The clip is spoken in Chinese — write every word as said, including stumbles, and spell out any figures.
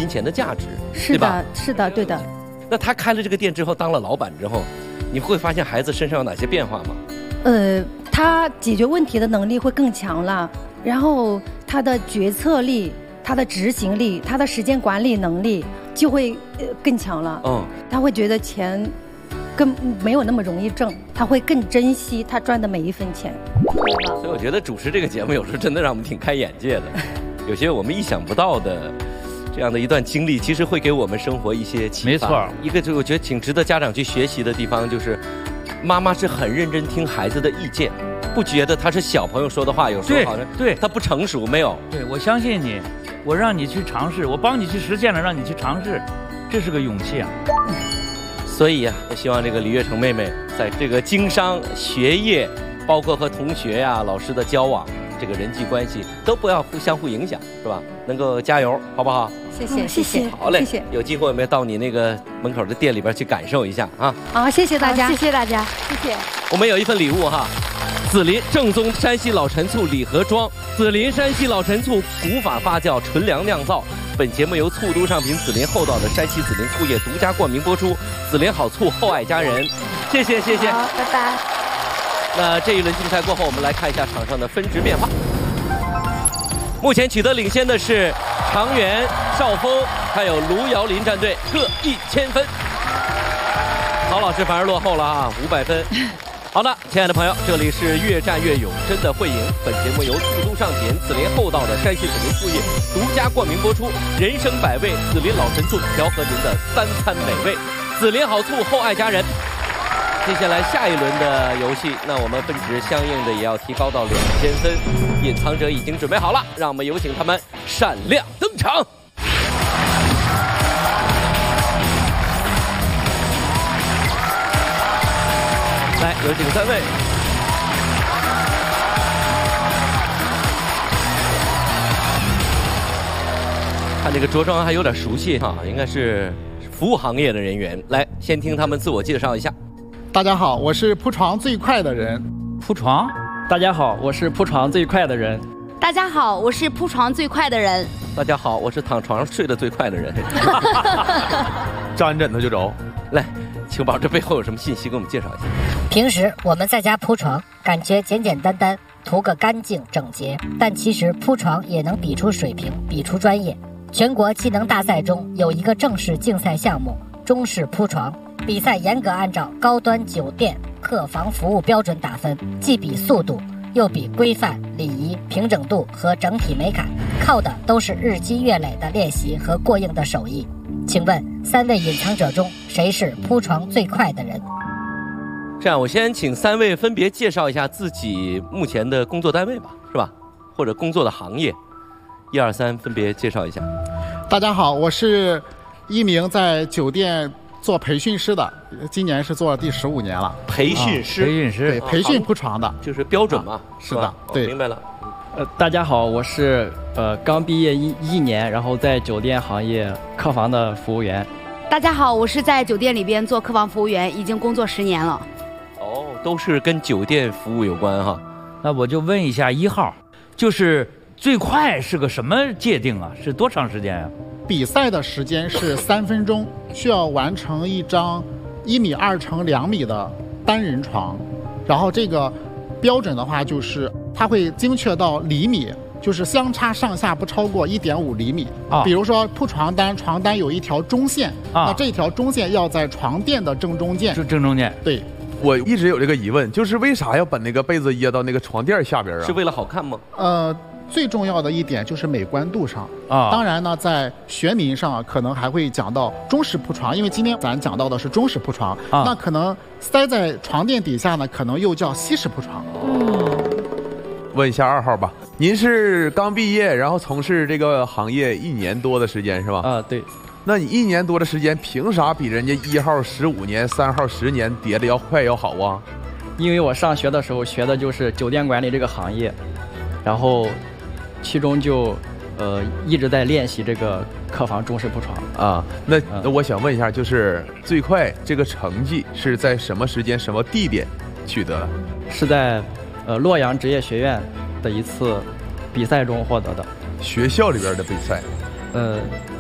金钱的价值， 是的，是的，对的。 那他开了这个店之后，当了老板之后，你会发现孩子身上有哪些变化吗？ 呃，他解决问题的能力会更强了，然后他的决策力、他的执行力、他的时间管理能力就会呃更强了。嗯，他会觉得钱更没有那么容易挣，他会更珍惜他赚的每一分钱。 所以我觉得主持这个节目有时候真的让我们挺开眼界的，有些我们意想不到的这样的一段经历，其实会给我们生活一些启发。 没错， 一个就我觉得挺值得家长去学习的地方，就是妈妈是很认真听孩子的意见，不觉得他是小朋友说的话，有时候好像对他不成熟，没有。 对，我相信你，我让你去尝试，我帮你去实现了，让你去尝试，这是个勇气啊。 所以呀、啊，我希望这个李月成妹妹在这个经商、学业，包括和同学呀、啊、老师的交往，这个人际关系都不要互相互影响，是吧？能够加油，好不好？ 谢谢，谢谢， 好嘞， 谢谢。 有机会我们到你那个门口的店里边去感受一下啊！ 好，谢谢大家， 谢谢大家，谢谢。 我们有一份礼物哈，紫林正宗山西老陈醋礼盒装，紫林山西老陈醋古法发酵，纯粮酿造。本节目由醋都上品紫林厚道的山西紫林醋业独家冠名播出，紫林好醋，厚爱家人。谢谢，谢谢。 好，拜拜。 那这一轮竞赛过后，我们来看一下场上的分值变化。目前取得领先的是长源、邵峰还有卢瑶林战队，各一千分。曹老师反而落后了啊，五百分。好的，亲爱的朋友，这里是越战越勇，真的会赢。本节目由醋都上品紫林厚道的山西紫林醋业独家冠名播出，人生百味，紫林老陈醋调和您的三餐美味，紫林好醋，厚爱家人。接下来下一轮的游戏，那我们分值相应的也要提高到两千分。隐藏者已经准备好了，让我们有请他们闪亮登场。来，有请三位。看这个着装还有点熟悉哈，应该是服务行业的人员。来，先听他们自我介绍一下。 大家好，我是铺床最快的人。 铺床？ 大家好，我是铺床最快的人。 大家好，我是铺床最快的人。 大家好，我是躺床上睡得最快的人。 沾枕头就着。 来，请宝这背后有什么信息给我们介绍一下？ 平时我们在家铺床，感觉简简单单，图个干净整洁，但其实铺床也能比出水平，比出专业。全国技能大赛中有一个正式竞赛项目中式铺床，比赛严格按照高端酒店客房服务标准打分，既比速度又比规范、礼仪、平整度和整体美感，靠的都是日积月累的练习和过硬的手艺。请问三位隐藏者中谁是铺床最快的人？ 这样，我先请三位分别介绍一下自己目前的工作单位吧，是吧？或者工作的行业，一二三，分别介绍一下。 大家好，我是一名在酒店做培训师的，今年是做了第十五年了。 培训师， 培训师， 对，培训铺床的， 就是标准嘛， 是的，对， 明白了。 呃，大家好，我是呃刚毕业一一年，然后在酒店行业客房的服务员。 大家好，我是在酒店里边做客房服务员，已经工作十年了。 哦，都是跟酒店服务有关哈。 那我就问一下一号，就是最快是个什么界定啊？是多长时间啊？ 比赛的时间是三分钟，需要完成一张一米二乘两米的单人床，然后这个标准的话就是它会精确到厘米，就是相差上下不超过一点五厘米。啊，比如说铺床单，床单有一条中线，啊，那这条中线要在床垫的正中间。 正正中间。 对， 我一直有这个疑问，就是为啥要把那个被子掖到那个床垫下边啊？ 是为了好看吗？ 呃。最重要的一点就是美观度上啊， 当然呢，在学名上可能还会讲到中式铺床，因为今天咱讲到的是中式铺床，啊，那可能塞在床垫底下呢，可能又叫西式铺床。 嗯，问一下二号吧，您是刚毕业，然后从事这个行业一年多的时间是吧？ 啊，对。 那你一年多的时间，凭啥比人家一号十五年、三号十年叠的要快要好啊？ 因为我上学的时候学的就是酒店管理这个行业，然后。其中就，呃，一直在练习这个客房中式铺床啊。那那我想问一下，就是最快这个成绩是在什么时间、什么地点取得的？ 是在，呃，洛阳职业学院的一次比赛中获得的。 学校里边的比赛？ 呃，